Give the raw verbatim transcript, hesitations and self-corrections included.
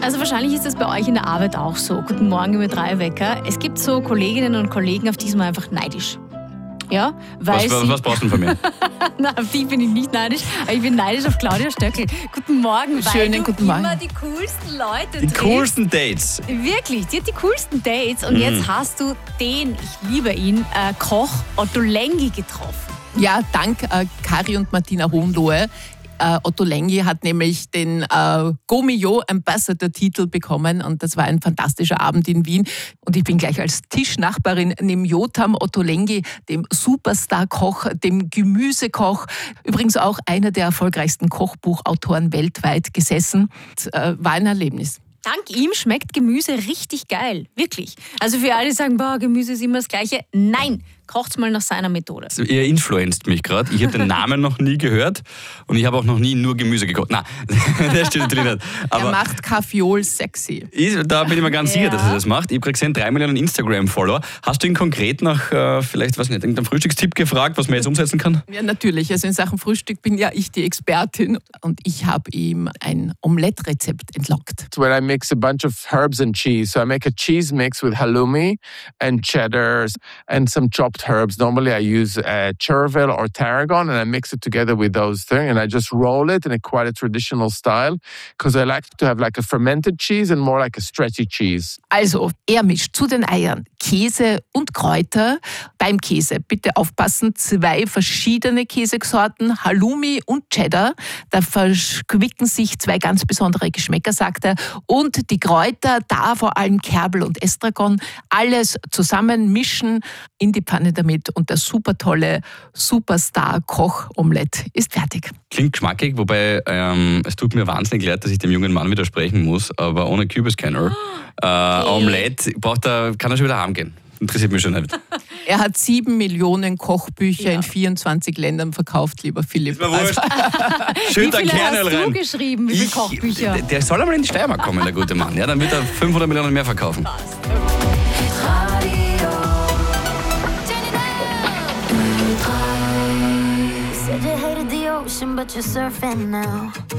Also wahrscheinlich ist das bei euch in der Arbeit auch so. Guten Morgen über drei Wecker. Es gibt so Kolleginnen und Kollegen, auf die ist man einfach neidisch. Ja, weil Was, was, sie was brauchst du denn von mir? Na, auf die bin ich nicht neidisch, aber ich bin neidisch auf Claudia Stöckl. Guten Morgen, weil Schönen du guten Morgen. immer die coolsten Leute Die triffst. coolsten Dates. Wirklich, die hat die coolsten Dates und Mhm. jetzt hast du den, ich liebe ihn, äh, Koch Otto Lengi getroffen. Ja, dank äh, Kari und Martina Hohenlohe. Äh, Otto Lengi hat nämlich den äh, Gomio Ambassador-Titel bekommen und das war ein fantastischer Abend in Wien. Und ich bin gleich als Tischnachbarin neben Jotam Otto Lengi, dem Superstar-Koch, dem Gemüsekoch, übrigens auch einer der erfolgreichsten Kochbuchautoren weltweit gesessen. Und, äh, war ein Erlebnis. Dank ihm schmeckt Gemüse richtig geil, wirklich. Also für alle, die sagen, boah, Gemüse ist immer das Gleiche. Nein, kocht's mal nach seiner Methode. Also ihr influenzt mich gerade. Ich habe den Namen noch nie gehört und ich habe auch noch nie nur Gemüse gekocht. Nein, der stimmt drin nicht. Er Aber macht Kaffeeol sexy. ist, da bin ich mir ganz Ja. sicher, dass er das macht. Ich habe gerade gesehen, drei Millionen Instagram-Follower. Hast du ihn konkret nach, äh, vielleicht, was nicht, irgendeinem Frühstückstipp gefragt, was man jetzt umsetzen kann? Ja, natürlich. Also in Sachen Frühstück bin ja ich die Expertin und ich habe ihm ein Omelette-Rezept entlockt. It's where I mix a bunch of herbs and cheese. So I make a cheese mix with halloumi and cheddars and some chopped herbs. Normally I use uh, chervil or tarragon and I mix it together with those things and I just roll it in a quite a traditional style because I like to have like a fermented cheese and more like a stretchy cheese. Also, er mischt zu den Eiern Käse und Kräuter. Beim Käse bitte aufpassen, zwei verschiedene Käsesorten, Halloumi und Cheddar. Da verquicken sich zwei ganz besondere Geschmäcker, sagt er. Und die Kräuter, da vor allem Kerbel und Estragon, alles zusammen mischen, in die Pfanne damit und der super tolle Superstar-Koch-Omelette ist fertig. Klingt geschmackig, wobei ähm, es tut mir wahnsinnig leid, dass ich dem jungen Mann widersprechen muss, aber ohne Kürbiskenner. Äh, Omelette braucht er, kann er schon wieder heimgehen. Interessiert mich schon nicht. Er hat sieben Millionen Kochbücher Ja. in vierundzwanzig Ländern verkauft, lieber Philipp. Ist mir wurscht. Wie Schön da viele Kernöl hast du rein. geschrieben? Wie viele Ich- Kochbücher? Der, der soll aber in die Steiermark kommen, der gute Mann. Ja, dann wird er fünfhundert Millionen mehr verkaufen. Said you hated the ocean, but you're surfing now.